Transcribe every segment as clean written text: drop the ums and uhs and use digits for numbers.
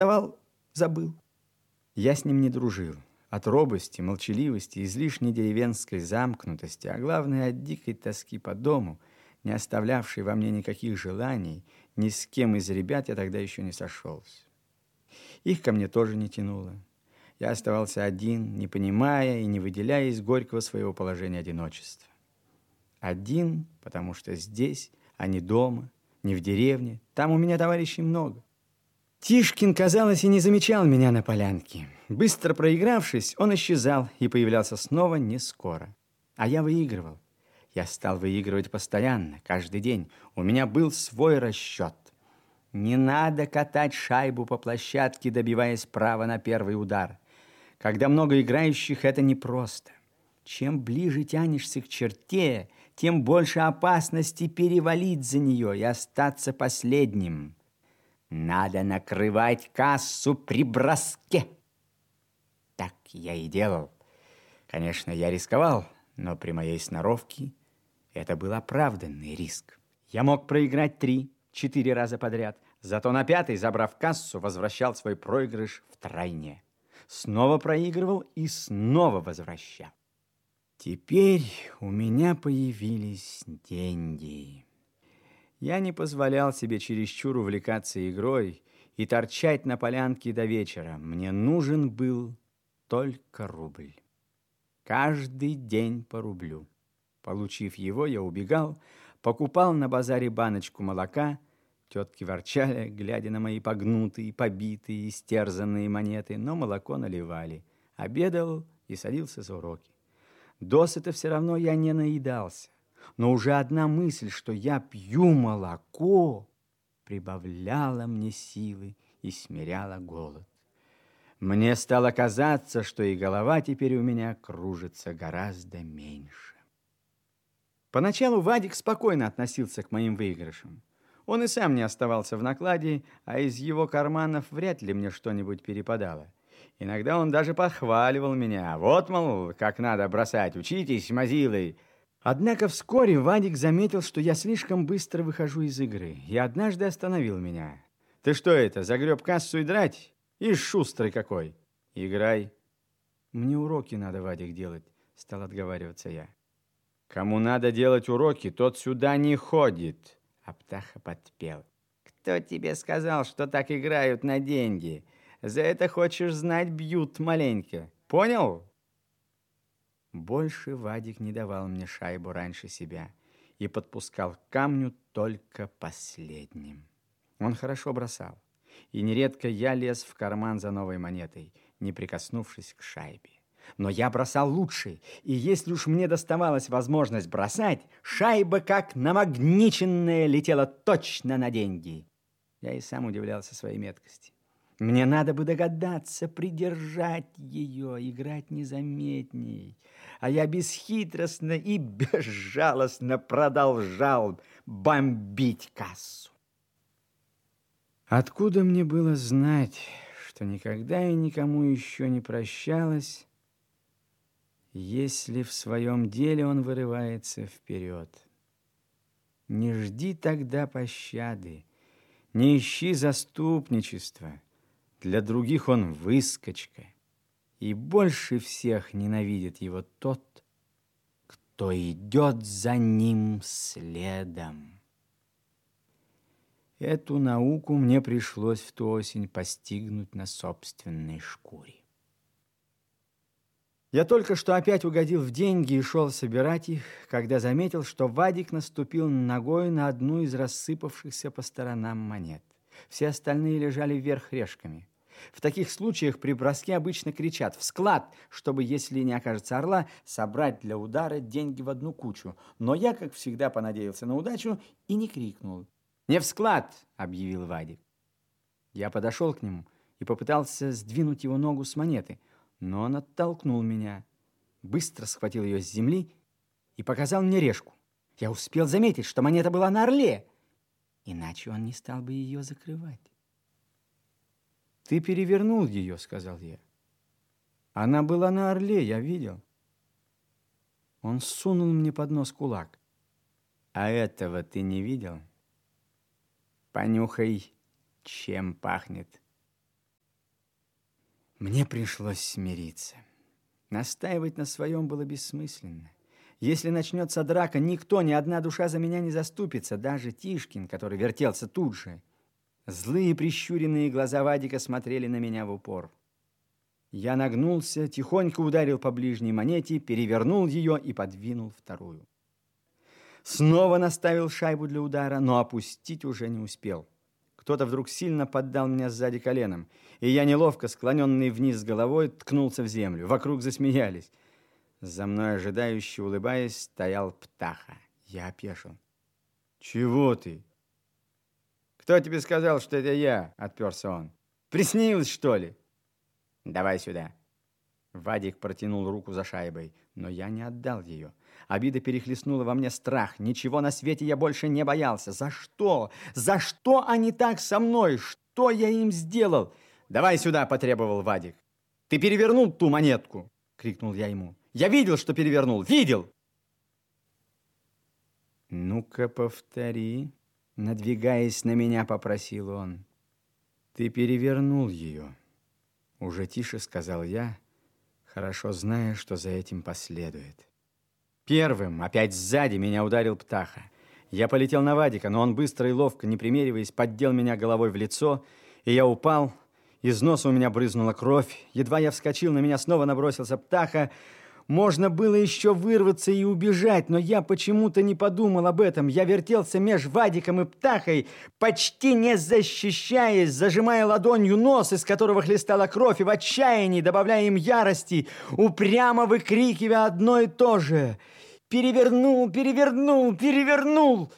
давал, забыл. Я с ним не дружил. От робости, молчаливости, излишней деревенской замкнутости, а главное, от дикой тоски по дому, не оставлявшей во мне никаких желаний, ни с кем из ребят я тогда еще не сошелся. Их ко мне тоже не тянуло. Я оставался один, не понимая и не выделяя из горького своего положения одиночества. Один, потому что здесь, а не дома, не в деревне, там у меня товарищей много. Тишкин, казалось, и не замечал меня на полянке. Быстро проигравшись, он исчезал и появлялся снова не скоро. А я выигрывал. Я стал выигрывать постоянно, каждый день. У меня был свой расчет. Не надо катать шайбу по площадке, добиваясь права на первый удар. Когда много играющих, это непросто. Чем ближе тянешься к черте, тем больше опасности перевалить за нее и остаться последним. Надо накрывать кассу при броске. Так я и делал. Конечно, я рисковал, но при моей сноровке это был оправданный риск. Я мог проиграть 3-4 раза подряд, зато на 5-й, забрав кассу, возвращал свой проигрыш втройне. Снова проигрывал и снова возвращал. Теперь у меня появились деньги. Я не позволял себе чересчур увлекаться игрой и торчать на полянке до вечера. Мне нужен был только рубль. Каждый день по рублю. Получив его, я убегал, покупал на базаре баночку молока. Тетки ворчали, глядя на мои погнутые, побитые, истерзанные монеты, но молоко наливали. Обедал и садился за уроки. Досыта все равно я не наедался. Но уже одна мысль, что я пью молоко, прибавляла мне силы и смиряла голод. Мне стало казаться, что и голова теперь у меня кружится гораздо меньше. Поначалу Вадик спокойно относился к моим выигрышам. Он и сам не оставался в накладе, а из его карманов вряд ли мне что-нибудь перепадало. Иногда он даже похваливал меня. Вот, мол, как надо бросать, учитесь, мазилы. Однако вскоре Вадик заметил, что я слишком быстро выхожу из игры, и однажды остановил меня. Ты что это, загреб кассу и драть? Ишь, шустрый какой. Играй. Мне уроки надо, Вадик, делать, стал отговариваться я. Кому надо делать уроки, тот сюда не ходит. А Птаха подпел. Кто тебе сказал, что так играют на деньги? За это, хочешь знать, бьют маленько. Понял? Больше Вадик не давал мне шайбу раньше себя и подпускал к камню только последним. Он хорошо бросал, и нередко я лез в карман за новой монетой, не прикоснувшись к шайбе. Но я бросал лучше, и если уж мне доставалась возможность бросать, шайба, как намагниченная, летела точно на деньги. Я и сам удивлялся своей меткости. Мне надо бы догадаться придержать ее, играть незаметней. А я бесхитростно и безжалостно продолжал бомбить кассу. Откуда мне было знать, что никогда и никому еще не прощалась, если в своем деле он вырывается вперед? Не жди тогда пощады, не ищи заступничества. Для других он выскочка, и больше всех ненавидит его тот, кто идет за ним следом. Эту науку мне пришлось в ту осень постигнуть на собственной шкуре. Я только что опять угодил в деньги и шел собирать их, когда заметил, что Вадик наступил ногой на одну из рассыпавшихся по сторонам монет. Все остальные лежали вверх решками. В таких случаях при броске обычно кричат «в склад», чтобы, если не окажется орла, собрать для удара деньги в одну кучу. Но я, как всегда, понадеялся на удачу и не крикнул. «Не в склад!» — объявил Вадик. Я подошел к нему и попытался сдвинуть его ногу с монеты, но он оттолкнул меня, быстро схватил ее с земли и показал мне решку. Я успел заметить, что монета была на орле, иначе он не стал бы ее закрывать. «Ты перевернул ее», — сказал я. «Она была на орле, я видел». Он сунул мне под нос кулак. «А этого ты не видел? Понюхай, чем пахнет». Мне пришлось смириться. Настаивать на своем было бессмысленно. Если начнется драка, никто, ни одна душа за меня не заступится, даже Тишкин, который вертелся тут же. Злые прищуренные глаза Вадика смотрели на меня в упор. Я нагнулся, тихонько ударил по ближней монете, перевернул ее и подвинул вторую. Снова наставил шайбу для удара, но опустить уже не успел. Кто-то вдруг сильно поддал меня сзади коленом, и я, неловко склоненный вниз головой, ткнулся в землю. Вокруг засмеялись. За мной, ожидающе улыбаясь, стоял Птаха. Я опешил. «Чего ты?» «Кто тебе сказал, что это я?» — отперся он. «Приснилось, что ли?» «Давай сюда». Вадик протянул руку за шайбой, но я не отдал ее. Обида перехлестнула во мне страх. Ничего на свете я больше не боялся. За что? За что они так со мной? Что я им сделал? «Давай сюда!» — потребовал Вадик. «Ты перевернул ту монетку!» — крикнул я ему. «Я видел, что перевернул! Видел!» «Ну-ка, повтори!» — надвигаясь на меня, попросил он. «Ты перевернул ее!» Уже тише сказал я, хорошо зная, что за этим последует. Первым, опять сзади, меня ударил Птаха. Я полетел на Вадика, но он быстро и ловко, не примериваясь, поддел меня головой в лицо, и я упал. Из носа у меня брызнула кровь. Едва я вскочил, на меня снова набросился Птаха. Можно было еще вырваться и убежать, но я почему-то не подумал об этом. Я вертелся меж Вадиком и Птахой, почти не защищаясь, зажимая ладонью нос, из которого хлестала кровь, и в отчаянии, добавляя им ярости, упрямо выкрикивая одно и то же: «Перевернул, перевернул, перевернул!»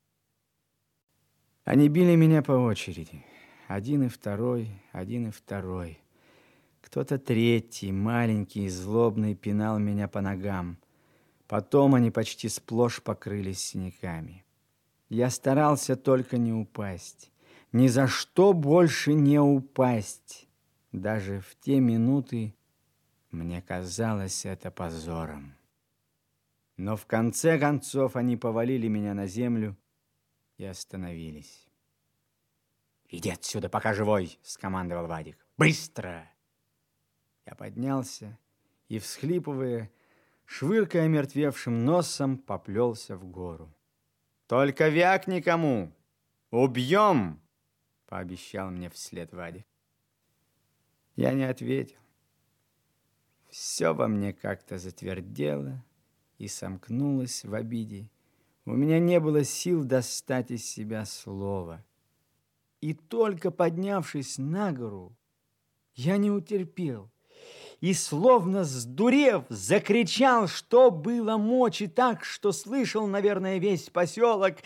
Они били меня по очереди. Один и второй, один и второй. Кто-то третий, маленький и злобный, пинал меня по ногам. Потом они почти сплошь покрылись синяками. Я старался только не упасть. Ни за что больше не упасть. Даже в те минуты мне казалось это позором. Но в конце концов они повалили меня на землю и остановились. «Иди отсюда, пока живой!» — скомандовал Вадик. «Быстро!» Я поднялся и, всхлипывая, швыркая мертвевшим носом, поплелся в гору. «Только вяк никому! Убьем!» — пообещал мне вслед Вадик. Я не ответил. Все во мне как-то затвердело и сомкнулось в обиде. У меня не было сил достать из себя слова. И только поднявшись на гору, я не утерпел и, словно сдурев, закричал, что было мочи, так, что слышал, наверное, весь поселок: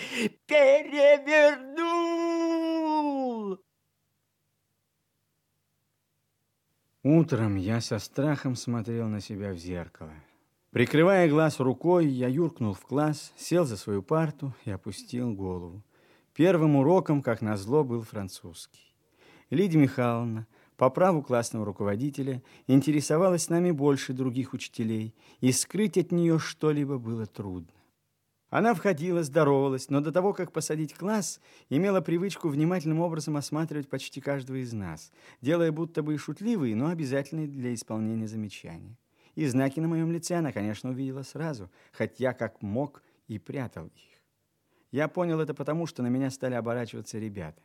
«Перевернул!» Утром я со страхом смотрел на себя в зеркало. Прикрывая глаз рукой, я юркнул в класс, сел за свою парту и опустил голову. Первым уроком, как назло, был французский. Лидия Михайловна, по праву классного руководителя, интересовалась нами больше других учителей, и скрыть от нее что-либо было трудно. Она входила, здоровалась, но до того, как посадить класс, имела привычку внимательным образом осматривать почти каждого из нас, делая будто бы и шутливые, но обязательные для исполнения замечания. И знаки на моем лице она, конечно, увидела сразу, хоть я как мог и прятал их. Я понял это потому, что на меня стали оборачиваться ребята.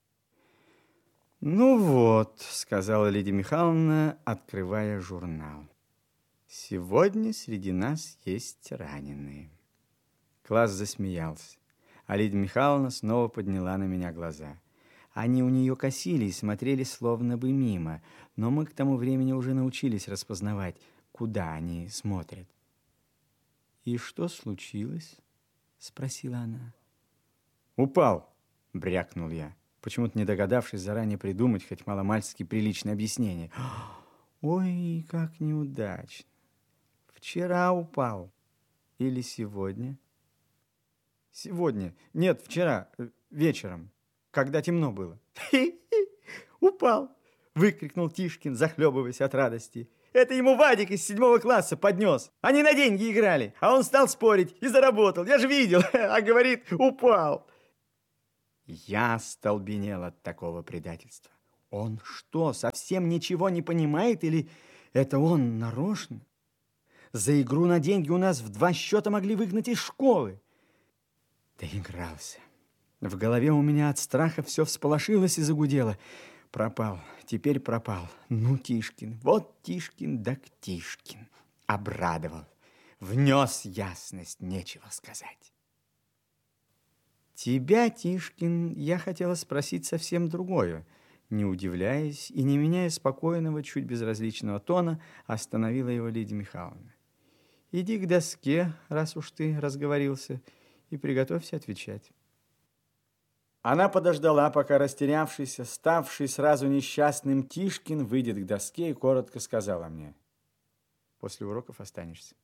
«Ну вот», — сказала Лидия Михайловна, открывая журнал. «Сегодня среди нас есть раненые». Класс засмеялся, а Лидия Михайловна снова подняла на меня глаза. Они у нее косили и смотрели словно бы мимо, но мы к тому времени уже научились распознавать, куда они смотрят. «И что случилось?» — спросила она. «Упал», — брякнул я, почему-то не догадавшись заранее придумать хоть маломальски приличное объяснение. «Ой, как неудачно! Вчера упал. Или сегодня?» «Сегодня. Нет, вчера, вечером, когда темно было». «Упал!» — выкрикнул Тишкин, захлебываясь от радости. «Это ему Вадик из 7 класса поднес. Они на деньги играли, а он стал спорить и заработал. Я же видел, а говорит, упал». Я остолбенел от такого предательства. Он что, совсем ничего не понимает или это он нарочно? За игру на деньги у нас в 2 счета могли выгнать из школы. Доигрался. В голове у меня от страха все всполошилось и загудело. Пропал, теперь пропал. Ну, Тишкин, вот Тишкин да Тишкин. Обрадовал. Внес ясность, нечего сказать. Тебя, Тишкин, я хотела спросить совсем другое. Не удивляясь и не меняя спокойного, чуть безразличного тона, остановила его Лидия Михайловна. Иди к доске, раз уж ты разговорился, и приготовься отвечать. Она подождала, пока растерявшийся, ставший сразу несчастным Тишкин выйдет к доске и коротко сказала мне: после уроков останешься.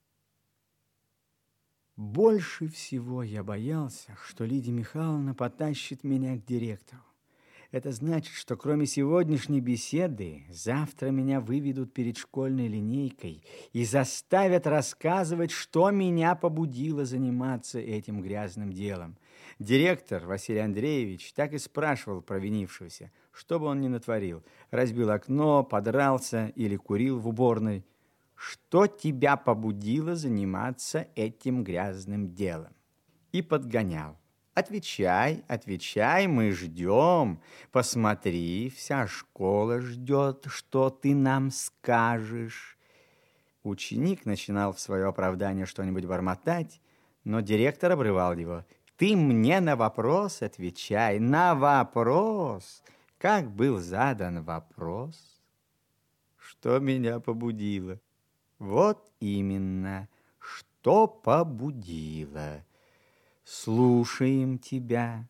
Больше всего я боялся, что Лидия Михайловна потащит меня к директору. Это значит, что кроме сегодняшней беседы, завтра меня выведут перед школьной линейкой и заставят рассказывать, что меня побудило заниматься этим грязным делом. Директор Василий Андреевич так и спрашивал провинившегося, что бы он ни натворил. Разбил окно, подрался или курил в уборной. Что тебя побудило заниматься этим грязным делом? И подгонял. Отвечай, отвечай, мы ждем. Посмотри, вся школа ждет, что ты нам скажешь. Ученик начинал в свое оправдание что-нибудь бормотать, но директор обрывал его. Ты мне на вопрос отвечай, на вопрос. Как был задан вопрос? Что меня побудило? Вот именно, что побудило. Слушаем тебя.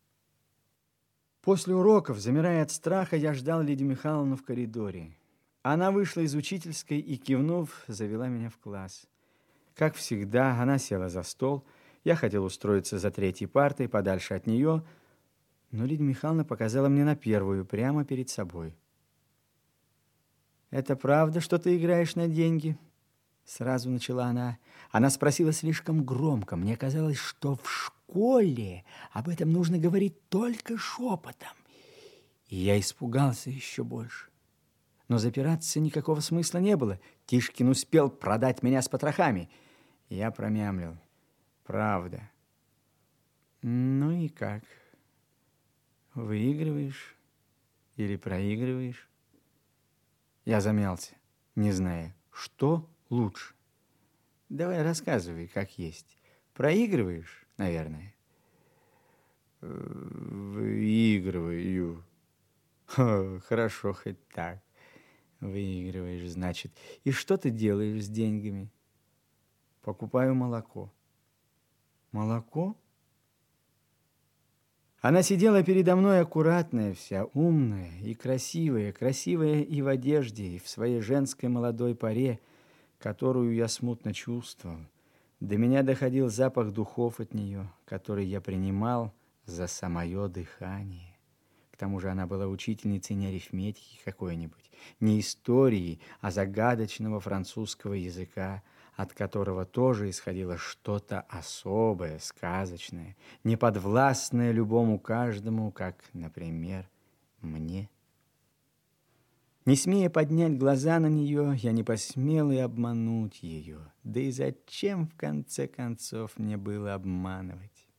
После уроков, замирая от страха, я ждал Лидию Михайловну в коридоре. Она вышла из учительской и, кивнув, завела меня в класс. Как всегда, она села за стол. Я хотел устроиться за 3-й партой, подальше от нее, но Лидия Михайловна показала мне на 1-ю, прямо перед собой. «Это правда, что ты играешь на деньги?» Сразу начала она. Она спросила слишком громко. Мне казалось, что в школе об этом нужно говорить только шепотом. И я испугался еще больше. Но запираться никакого смысла не было. Тишкин успел продать меня с потрохами. Я промямлил. Правда. Ну и как? Выигрываешь или проигрываешь? Я замялся, не зная, что лучше. Давай рассказывай, как есть. Проигрываешь, наверное? Выигрываю. Хорошо, хоть так. Выигрываешь, значит. И что ты делаешь с деньгами? Покупаю молоко. Молоко? Она сидела передо мной аккуратная вся, умная и красивая, красивая и в одежде, и в своей женской молодой поре, которую я смутно чувствовал. До меня доходил запах духов от нее, который я принимал за самое дыхание. К тому же она была учительницей не арифметики какой-нибудь, не истории, а загадочного французского языка, от которого тоже исходило что-то особое, сказочное, неподвластное любому каждому, как, например, мне. Не смея поднять глаза на нее, я не посмел и обмануть ее. Да и зачем, в конце концов, мне было обманывать?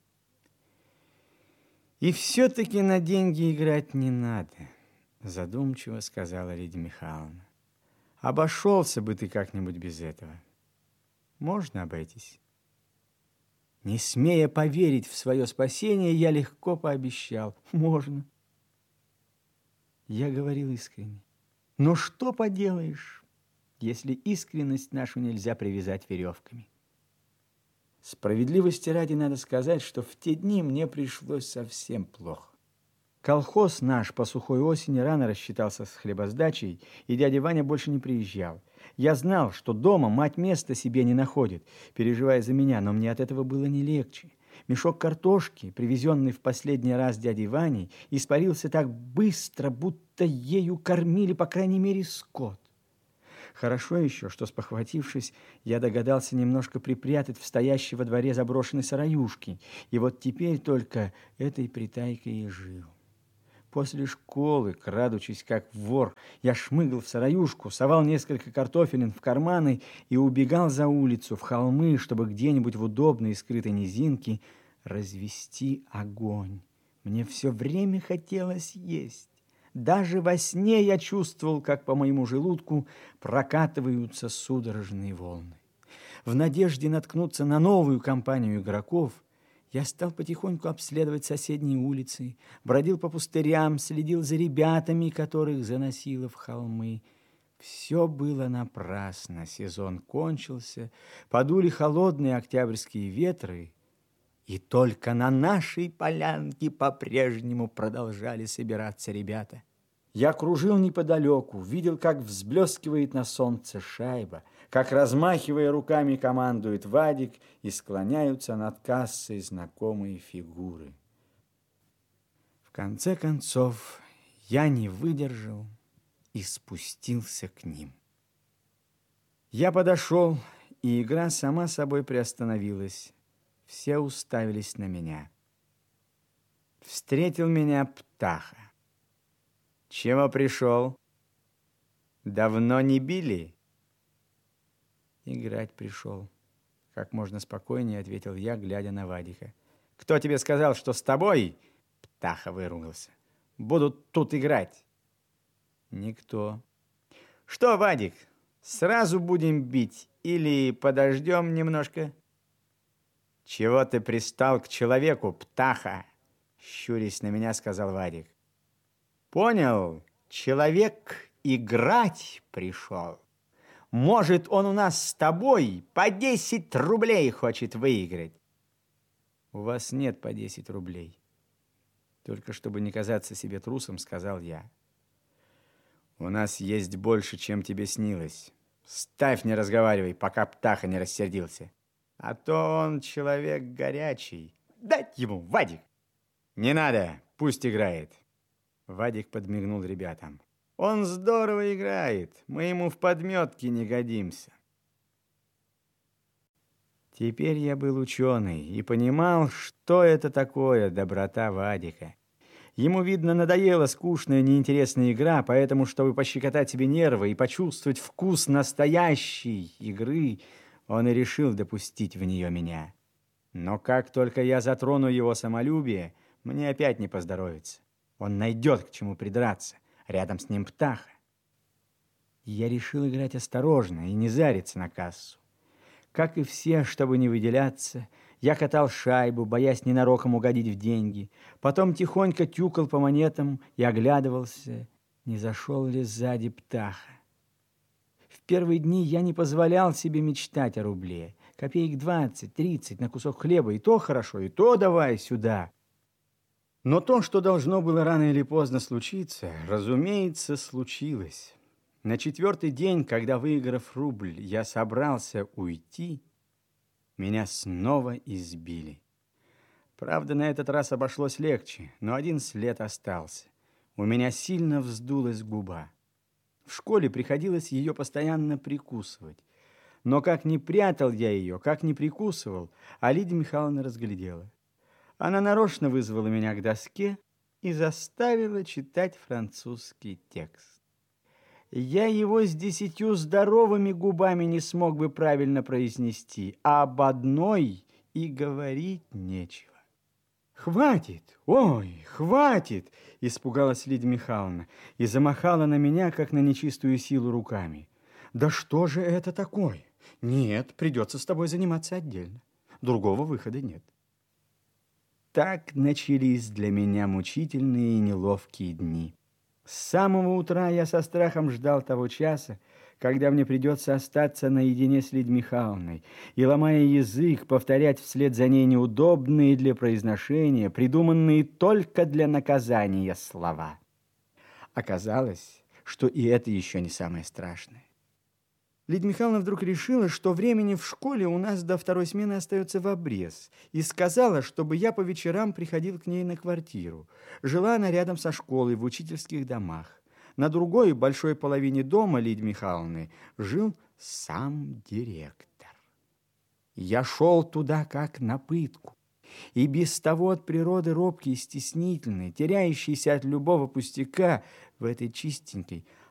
И все-таки на деньги играть не надо, задумчиво сказала Лидия Михайловна. Обошелся бы ты как-нибудь без этого. Можно обойтись? Не смея поверить в свое спасение, я легко пообещал. Можно. Я говорил искренне. Но что поделаешь, если искренность нашу нельзя привязать веревками? Справедливости ради надо сказать, что в те дни мне пришлось совсем плохо. Колхоз наш по сухой осени рано рассчитался с хлебосдачей, и дядя Ваня больше не приезжал. Я знал, что дома мать места себе не находит, переживая за меня, но мне от этого было не легче. Мешок картошки, привезенный в последний раз дядей Ваней, испарился так быстро, будто ею кормили, по крайней мере, скот. Хорошо еще, что, спохватившись, я догадался немножко припрятать в стоящей во дворе заброшенной сыроюшки, и вот теперь только этой притайкой и жил. После школы, крадучись как вор, я шмыгал в сыроюшку, совал несколько картофелин в карманы и убегал за улицу, в холмы, чтобы где-нибудь в удобной и скрытой низинке развести огонь. Мне все время хотелось есть. Даже во сне я чувствовал, как по моему желудку прокатываются судорожные волны. В надежде наткнуться на новую компанию игроков, я стал потихоньку обследовать соседние улицы, бродил по пустырям, следил за ребятами, которых заносило в холмы. Все было напрасно, сезон кончился, подули холодные октябрьские ветры, и только на нашей полянке по-прежнему продолжали собираться ребята. Я кружил неподалеку, видел, как взблескивает на солнце шайба, как, размахивая руками, командует Вадик, и склоняются над кассой знакомые фигуры. В конце концов, я не выдержал и спустился к ним. Я подошел, и игра сама собой приостановилась. Все уставились на меня. Встретил меня Птаха. «Чего пришел? Давно не били?» «Играть пришел», — как можно спокойнее ответил я, глядя на Вадика. «Кто тебе сказал, что с тобой?» — Птаха выругался. «Будут тут играть». «Никто». «Что, Вадик, сразу будем бить или подождем немножко?» «Чего ты пристал к человеку, Птаха?» — щурясь на меня, сказал Вадик. «Понял, человек играть пришел. Может, он у нас с тобой по 10 рублей хочет выиграть». «У вас нет по 10 рублей». Только чтобы не казаться себе трусом, сказал я. «У нас есть больше, чем тебе снилось. Ставь, не разговаривай, пока Птаха не рассердился. А то он человек горячий. Дать ему, Вадик!» «Не надо, пусть играет». Вадик подмигнул ребятам. «Он здорово играет, мы ему в подметке не годимся». Теперь я был ученый и понимал, что это такое доброта Вадика. Ему, видно, надоела скучная, неинтересная игра, поэтому, чтобы пощекотать себе нервы и почувствовать вкус настоящей игры, он и решил допустить в нее меня. Но как только я затрону его самолюбие, мне опять не поздоровится. Он найдет к чему придраться. Рядом с ним Птаха. Я решил играть осторожно и не зариться на кассу. Как и все, чтобы не выделяться, я катал шайбу, боясь ненароком угодить в деньги. Потом тихонько тюкал по монетам и оглядывался, не зашел ли сзади Птаха. В первые дни я не позволял себе мечтать о рубле. Копеек 20-30 на кусок хлеба, и то хорошо, и то давай сюда. Но то, что должно было рано или поздно случиться, разумеется, случилось. На 4-й день, когда, выиграв рубль, я собрался уйти, меня снова избили. Правда, на этот раз обошлось легче, но один след остался. У меня сильно вздулась губа. В школе приходилось ее постоянно прикусывать. Но как ни прятал я ее, как ни прикусывал, а Лидия Михайловна разглядела. Она нарочно вызвала меня к доске и заставила читать французский текст. Я его с 10 здоровыми губами не смог бы правильно произнести, а об одной и говорить нечего. «Хватит! Ой, хватит!» – испугалась Лидия Михайловна и замахала на меня, как на нечистую силу, руками. «Да что же это такое? Нет, придется с тобой заниматься отдельно. Другого выхода нет». Так начались для меня мучительные и неловкие дни. С самого утра я со страхом ждал того часа, когда мне придется остаться наедине с Лидией Михайловной и, ломая язык, повторять вслед за ней неудобные для произношения, придуманные только для наказания слова. Оказалось, что и это еще не самое страшное. Лидия Михайловна вдруг решила, что времени в школе у нас до 2-й смены остается в обрез, и сказала, чтобы я по вечерам приходил к ней на квартиру. Жила она рядом со школой в учительских домах. На другой большой половине дома Лидии Михайловны жил сам директор. Я шел туда как на пытку. и без того от природы робкий и стеснительный, теряющийся от любого пустяка, в этой чистенькой,